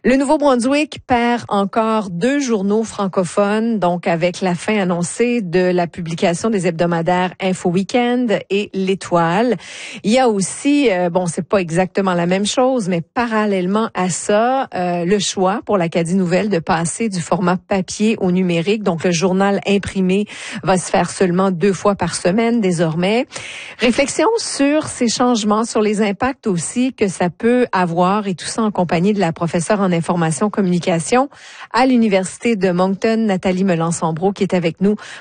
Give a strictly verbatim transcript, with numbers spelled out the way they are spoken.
Le Nouveau-Brunswick perd encore deux journaux francophones, donc avec la fin annoncée de la publication des hebdomadaires Info Weekend et L'Étoile. Il y a aussi, euh, bon, c'est pas exactement la même chose, mais parallèlement à ça, euh, le choix pour l'Acadie Nouvelle de passer du format papier au numérique. Donc, le journal imprimé va se faire seulement deux fois par semaine désormais. Réflexion sur ces changements, sur les impacts aussi que ça peut avoir, et tout ça en compagnie de la professeure en information communication à l'Université de Moncton, Nathalie Melançon-Brault, qui est avec nous.